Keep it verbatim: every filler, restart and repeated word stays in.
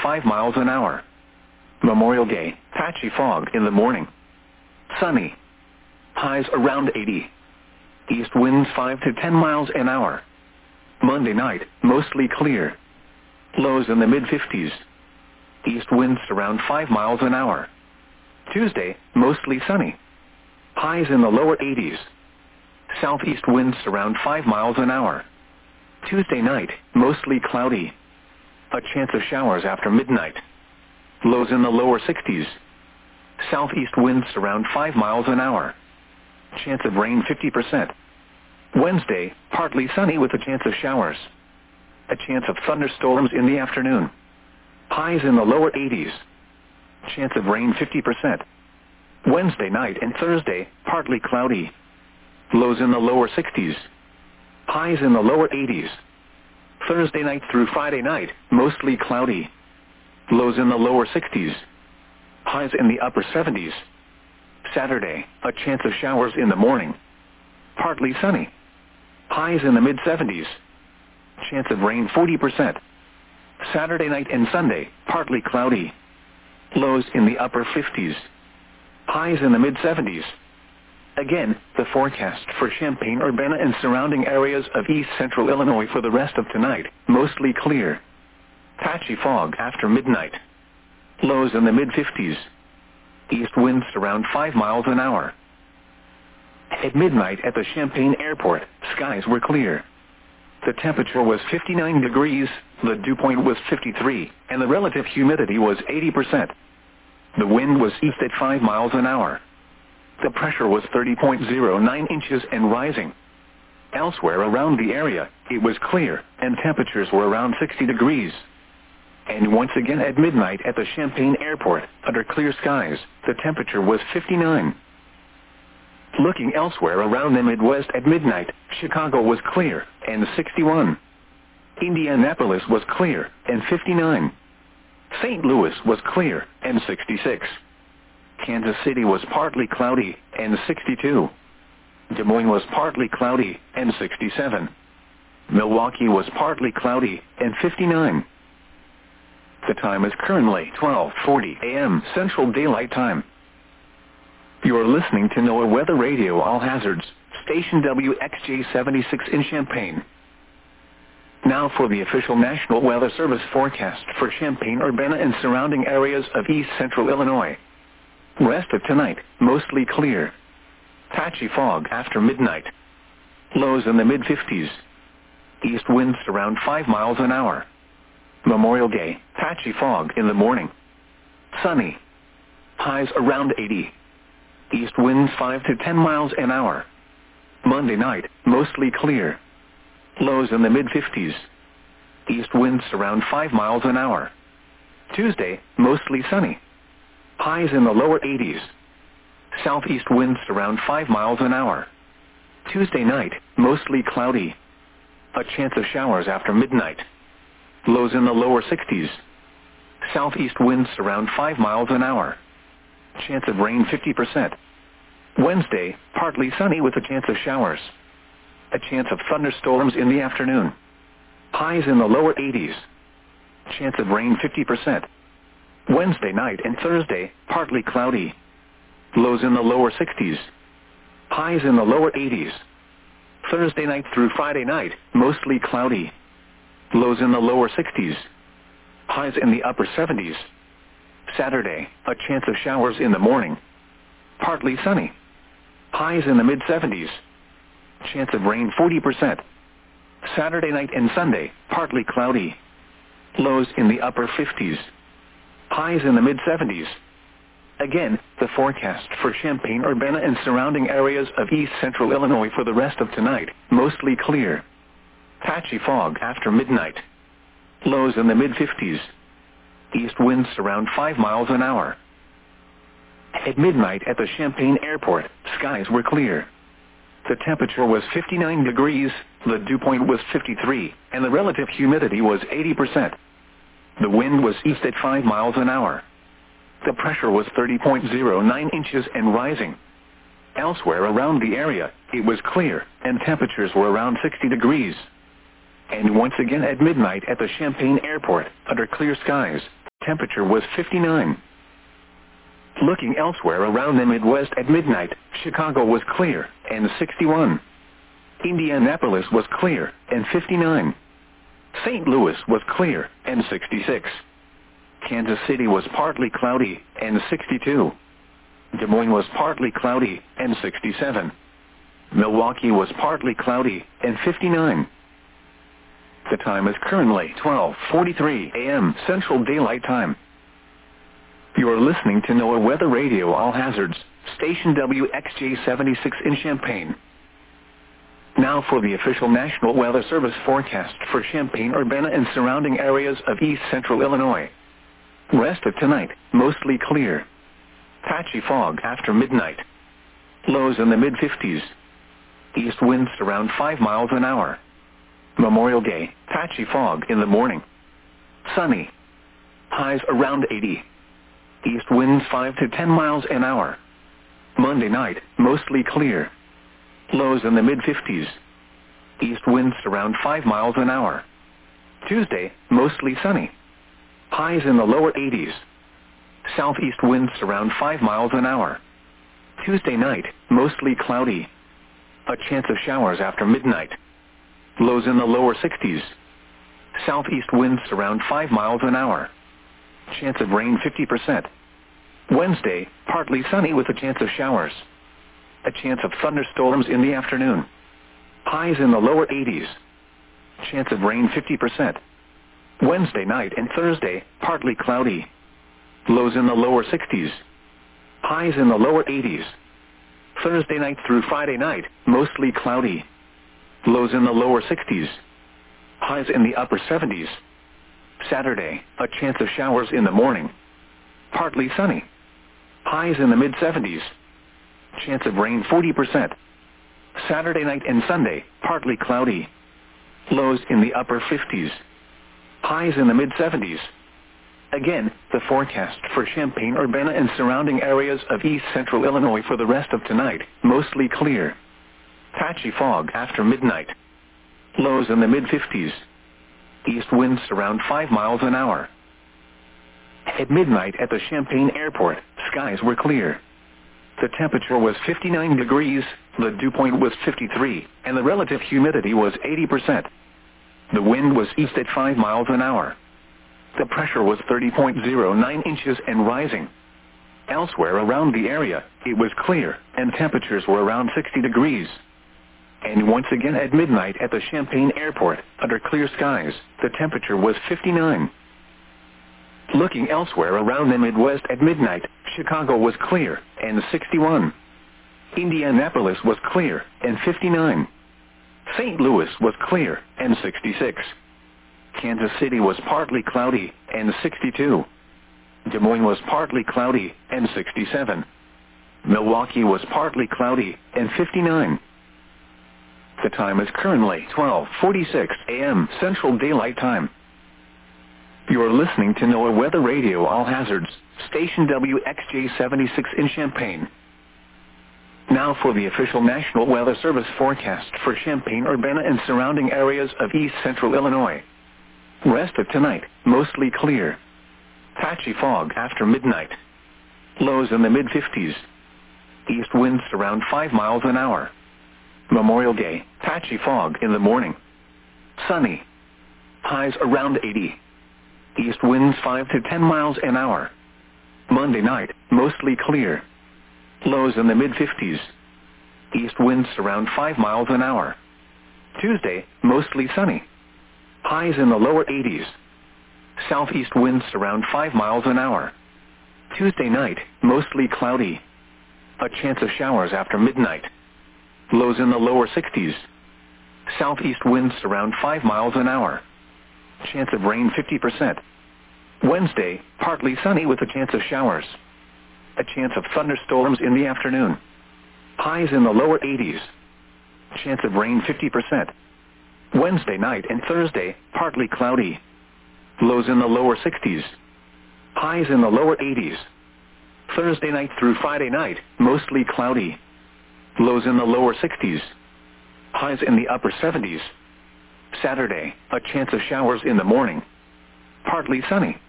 five miles an hour. Memorial Day, patchy fog in the morning. Sunny. Highs around eighty. East winds five to ten miles an hour. Monday night, mostly clear. Lows in the mid fifties. East winds around five miles an hour. Tuesday, mostly sunny. Highs in the lower eighties. Southeast winds around five miles an hour. Tuesday night, mostly cloudy. A chance of showers after midnight. Lows in the lower sixties. Southeast winds around five miles an hour. Chance of rain fifty percent. Wednesday, partly sunny with a chance of showers. A chance of thunderstorms in the afternoon. Highs in the lower eighties. Chance of rain fifty percent. Wednesday night and Thursday, partly cloudy. Lows in the lower sixties. Highs in the lower eighties. Thursday night through Friday night, mostly cloudy. Lows in the lower sixties. Highs in the upper seventies. Saturday, a chance of showers in the morning. Partly sunny. Highs in the mid seventies. Chance of rain forty percent. Saturday night and Sunday, partly cloudy. Lows in the upper fifties. Highs in the mid seventies. Again, the forecast for Champaign-Urbana and surrounding areas of east central Illinois for the rest of tonight, mostly clear. Patchy fog after midnight. Lows in the mid fifties. East winds around five miles an hour. At midnight at the Champaign Airport, skies were clear. The temperature was fifty-nine degrees, the dew point was fifty-three, and the relative humidity was eighty percent. The wind was east at five miles an hour. The pressure was thirty point zero nine inches and rising. Elsewhere around the area, it was clear, and temperatures were around sixty degrees. And once again at midnight at the Champaign Airport, under clear skies, the temperature was fifty-nine. Looking elsewhere around the Midwest at midnight, Chicago was clear, and sixty-one. Indianapolis was clear, and fifty-nine. Saint Louis was clear, and sixty-six. Kansas City was partly cloudy, and sixty-two. Des Moines was partly cloudy, and sixty-seven. Milwaukee was partly cloudy, and fifty-nine. The time is currently twelve forty a m Central Daylight Time. You are listening to NOAA Weather Radio All Hazards, station W X J seventy-six in Champaign. Now for the official National Weather Service forecast for Champaign-Urbana and surrounding areas of east central Illinois. Rest of tonight, mostly clear. Patchy fog after midnight. Lows in the mid fifties. East winds around five miles an hour. Memorial Day, patchy fog in the morning. Sunny. Highs around eighty. East winds five to ten miles an hour. Monday night, mostly clear. Lows in the mid fifties. East winds around five miles an hour. Tuesday, mostly sunny. Highs in the lower eighties. Southeast winds around five miles an hour. Tuesday night, mostly cloudy. A chance of showers after midnight. Lows in the lower sixties. Southeast winds around five miles an hour. Chance of rain fifty percent. Wednesday, partly sunny with a chance of showers. A chance of thunderstorms in the afternoon. Highs in the lower eighties. Chance of rain fifty percent. Wednesday night and Thursday, partly cloudy. Lows in the lower sixties. Highs in the lower eighties. Thursday night through Friday night, mostly cloudy. Lows in the lower sixties. Highs in the upper seventies. Saturday, a chance of showers in the morning. Partly sunny. Highs in the mid seventies. Chance of rain forty percent. Saturday night and Sunday, partly cloudy. Lows in the upper fifties. Highs in the mid seventies. Again, the forecast for Champaign-Urbana and surrounding areas of east central Illinois for the rest of tonight, mostly clear. Patchy fog after midnight. Lows in the mid fifties. East winds around five miles an hour. At midnight at the Champaign Airport, skies were clear. The temperature was fifty-nine degrees, the dew point was fifty-three, and the relative humidity was eighty percent. The wind was east at five miles an hour. The pressure was thirty point zero nine inches and rising. Elsewhere around the area, it was clear, and temperatures were around sixty degrees. And once again at midnight at the Champaign Airport, under clear skies, temperature was fifty-nine. Looking elsewhere around the Midwest at midnight, Chicago was clear and sixty-one. Indianapolis was clear and fifty-nine. Saint Louis was clear and sixty-six. Kansas City was partly cloudy and sixty-two. Des Moines was partly cloudy and sixty-seven. Milwaukee was partly cloudy and fifty-nine. The time is currently twelve forty-three a m Central Daylight Time. You are listening to NOAA Weather Radio All Hazards, station W X J seventy-six in Champaign. Now for the official National Weather Service forecast for Champaign-Urbana and surrounding areas of east central Illinois. Rest of tonight, mostly clear. Patchy fog after midnight. Lows in the mid fifties. East winds around five miles an hour. Memorial Day, patchy fog in the morning. Sunny. Highs around eighty. East winds five to ten miles an hour. Monday night, mostly clear. Lows in the mid fifties. East winds around five miles an hour. Tuesday, mostly sunny. Highs in the lower eighties. Southeast winds around five miles an hour. Tuesday night, mostly cloudy. A chance of showers after midnight. Lows in the lower sixties. Southeast winds around five miles an hour. Chance of rain fifty percent. Wednesday, partly sunny with a chance of showers. A chance of thunderstorms in the afternoon. Highs in the lower eighties. Chance of rain fifty percent. Wednesday night and Thursday, partly cloudy. Lows in the lower sixties. Highs in the lower eighties. Thursday night through Friday night, mostly cloudy. Lows in the lower sixties. Highs in the upper seventies. Saturday, a chance of showers in the morning. Partly sunny. Highs in the mid seventies. Chance of rain forty percent. Saturday night and Sunday, partly cloudy. Lows in the upper fifties. Highs in the mid seventies. Again, the forecast for Champaign-Urbana and surrounding areas of east central Illinois for the rest of tonight, mostly clear. Patchy fog after midnight. Lows in the mid fifties. East winds around five miles an hour. At midnight at the Champaign Airport, skies were clear. The temperature was fifty-nine degrees, the dew point was fifty-three, and the relative humidity was eighty percent. The wind was east at five miles an hour. The pressure was thirty point zero nine inches and rising. Elsewhere around the area, it was clear, and temperatures were around sixty degrees. And once again at midnight at the Champaign Airport, under clear skies, the temperature was fifty-nine. Looking elsewhere around the Midwest at midnight, Chicago was clear and sixty-one. Indianapolis was clear and fifty-nine. Saint Louis was clear and sixty-six. Kansas City was partly cloudy and sixty-two. Des Moines was partly cloudy and sixty-seven. Milwaukee was partly cloudy and fifty-nine. The time is currently twelve forty-six a m Central Daylight Time. You are listening to NOAA Weather Radio All Hazards, station W X J seventy-six in Champaign. Now for the official National Weather Service forecast for Champaign-Urbana and surrounding areas of east central Illinois. Rest of tonight, mostly clear. Patchy fog after midnight. Lows in the mid fifties. East winds around five miles an hour. Memorial Day, patchy fog in the morning. Sunny. Highs around eighty. East winds five to ten miles an hour. Monday night, mostly clear. Lows in the mid fifties. East winds around five miles an hour. Tuesday, mostly sunny. Highs in the lower eighties. Southeast winds around five miles an hour. Tuesday night, mostly cloudy. A chance of showers after midnight. Lows in the lower sixties. Southeast winds around five miles an hour. Chance of rain fifty percent. Wednesday, partly sunny with a chance of showers. A chance of thunderstorms in the afternoon. Highs in the lower eighties. Chance of rain fifty percent. Wednesday night and Thursday, partly cloudy. Lows in the lower sixties. Highs in the lower eighties. Thursday night through Friday night, mostly cloudy. Lows in the lower sixties. Highs in the upper seventies. Saturday, a chance of showers in the morning. Partly sunny.